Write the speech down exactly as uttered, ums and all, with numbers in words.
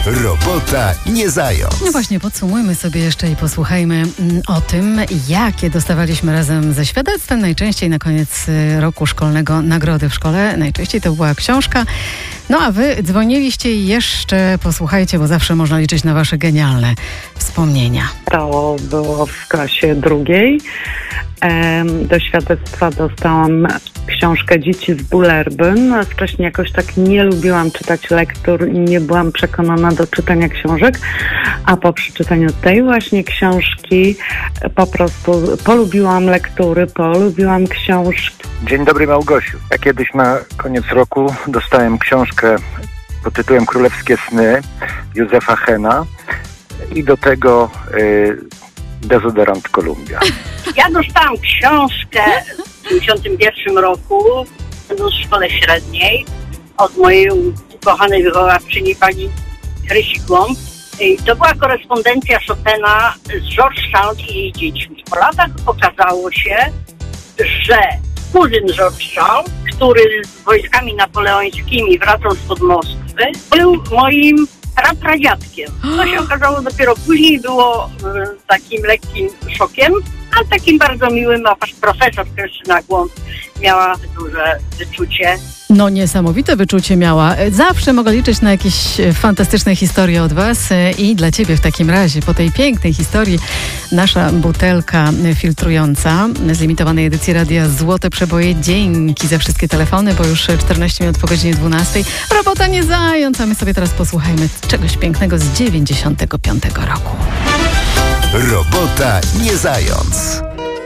Robota nie zając. No właśnie, podsumujmy sobie jeszcze i posłuchajmy o tym, jakie dostawaliśmy razem ze świadectwem. Najczęściej na koniec roku szkolnego nagrody w szkole. Najczęściej to była książka. No a wy dzwoniliście i jeszcze posłuchajcie, bo zawsze można liczyć na wasze genialne wspomnienia. To było w klasie drugiej. Do świadectwa dostałam książkę Dzieci z Bullerbyn. Wcześniej jakoś tak nie lubiłam czytać lektur i nie byłam przekonana do czytania książek, a po przeczytaniu tej właśnie książki po prostu polubiłam lektury, polubiłam książki. Dzień dobry, Małgosiu. Ja kiedyś na koniec roku dostałem książkę pod tytułem Królewskie sny Józefa Hena i do tego y, dezodorant Columbia. Ja dostałam książkę w dziewięćdziesiątym pierwszym roku w szkole średniej od mojej ukochanej wychowawczyni pani Krysi Głąb. I to była korespondencja Chopina z George Sand i jej dziećmi. Po latach okazało się, że kuzyn George Sand, który z wojskami napoleońskimi wracał spod Moskwy, był moim prapradziadkiem. To się okazało dopiero później, było y, takim lekkim szokiem, ale takim bardzo miłym, a profesor Krystyna Głąb miała duże wyczucie. No niesamowite wyczucie miała. Zawsze mogę liczyć na jakieś fantastyczne historie od was i dla ciebie w takim razie, po tej pięknej historii, nasza butelka filtrująca z limitowanej edycji Radia Złote Przeboje. Dzięki za wszystkie telefony, bo już czternaście minut po godzinie dwunastej. Robota nie zając, a my sobie teraz posłuchajmy czegoś pięknego z dziewięćdziesiątego piątego roku. Robota nie zając.